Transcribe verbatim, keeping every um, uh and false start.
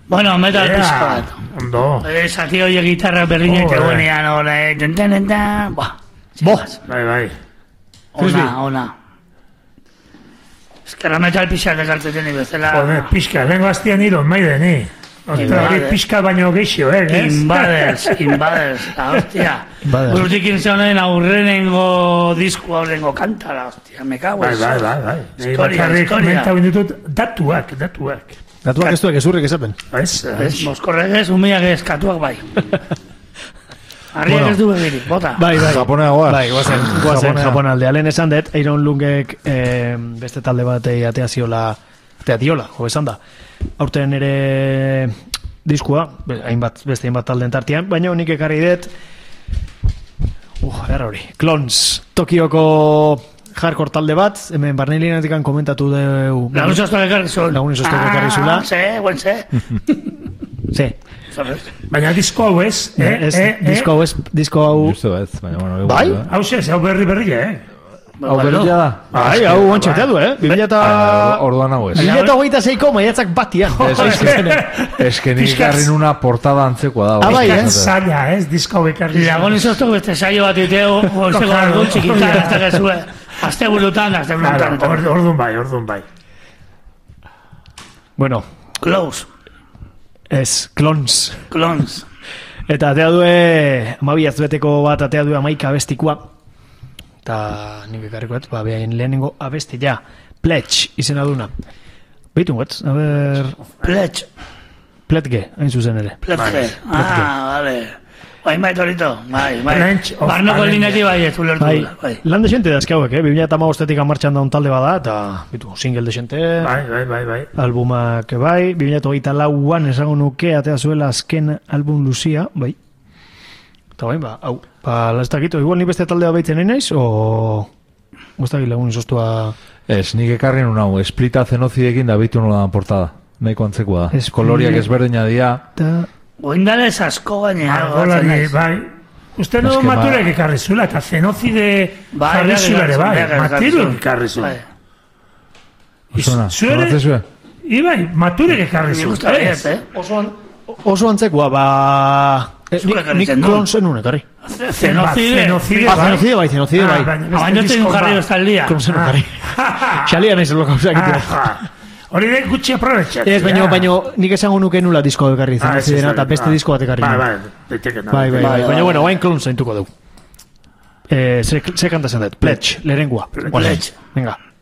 Bueno, metal Yeah, pizka bat. Ondo. Zati hori gitarra berriñek Oh, egonean, hola, enten, enten, buah. Bo, bai, bai. Ona, ona. Eskerra metal pizka dekartzen bezala. Joder, pixka, lengo aztian hilo, maide, ni. Ostra, hori pixka baino geixo, eh? Invaders, Invaders, la hostia. Burutik inzonen aurrenengo disko, aurrenengo kantara, hostia, me cago Bai, eso. bai, bai, bai. Historia, Bakarrik historia. komenta bindutut, datuak, datuak. Datuak ez duek ezurrik esaten. Ez, Ez, moskorrek ez, umiak ez, katuak bai. Arriak ez du begirik, bota. Bai, bai. Japonea goaz. Bai, guazen, guazen Japonea. Japon aldea. Lehen esan dut, Iron Lungek eh, beste talde batei atea ziola, atea diola, jo esan da. Aurten ere diskua, be- hainbat, beste hainbat talden tartean, baina nik ekarri dut, uh, erra hori, Clones, Tokioko hardcore talde bat, hemen Barnelinetik komentatu deu... Lagun soztuak ekarri zuen. Lagun soztuak ekarri zula. Ah, ze, guen ze. Sí. Baina disko hau ez, eh? Ez, eh, eh? disko hau ez, disko hau... Justo ez, baina, bueno, Bai? igual, Hau ez, hau berri berri, eh? Hau berria da. Bai, hau ontsatea du, eh? Bimila eta... Ah, Orduan hau ez. Bimila eta hogeita zeiko maiatzak batian. Ez que nik garrin una portada antzekoa da. Ah, bai, eh? Zaila, ez, disko hau ekarri. Lagun soztuak beste saio bat iteo, goizeko argun txikitan, azte gezue. Azte burutan, azte burutan. Orduan bai, orduan bai. Bueno, Close, ez, Clones. clones. Eta atea due, amabiaz beteko bat atea due amaika abestikoa. Eta nik ekarriko ez, ba, behain lehenengo abesti ja. Pledge, izena duna. Beitu ngot, a ber... Pledge, Pledge, hain zuzen ere. pledge. Ah, vale. Bai, bai, torito, bai, bai. Pledge of Barnoko Allegiance. lineti bai, ez ulertu Bai, dula, bai. lan desente dazke hauek, eh? Bimila eta magostetik martxan daun talde bada, eta, bitu, single desente, Bai, bai, bai, bai. albumak bai, bimila eta hogeita lauan esango nuke, atea zuela azken album luzia, bai. Eta bai, ba, hau, ba, lastakito, igual ni beste taldea baitzen nahi naiz, o... Guztakit lagun izostua... Ez, nik ekarri nun hau, esplita zenozidekin da bitu nola dan portada. Nahiko antzekoa da. Split- Koloriak ezberdina dira. Eta... Goindale ez asko gainera. Margolari, bai. Uste no Eske, maturek ba- ekarri zula, eta zenozide Bai, jarri bai, zula ere, bai. bai, bai, Matiruk bai. ekarri zula. Bai. Zona, Zuere? zonatzen zuen? Ibai, maturek ekarri Nik zula. uste baiet, eh? Osoan, oso antzekoa, ba... Eh, Zure nik- ekarri nik zen duen. klon zen unekarri. Zenozide. Zenozide, Ah, zenozide bai, zenozide bai. Baina ez egin jarri bestaldia. Klon zen unekarri. Xalia nahiz lo gauza egitea. Hori de gutxi aprobetxat. Ez, baino, baino, nik esango nuke nula disko ekarri Ah, ez, ez, zenozidena, eta bai, beste bai. disko bat ekarri. Bai, nuen. bai, daiteke, Bai, bai, bai. bai, Baina, bai. bueno, hain klon zaintuko dugu. Eh, ze, ze kanta zen dut? Pledge, lerengua. Pledge. Venga.